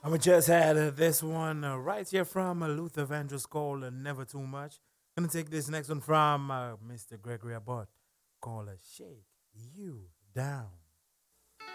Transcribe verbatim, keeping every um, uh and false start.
I just had uh, this one uh, right here from uh, Luther Vandross called uh, Never Too Much. Gonna take this next one from uh, mister Gregory Abbott called uh, Shake You Down.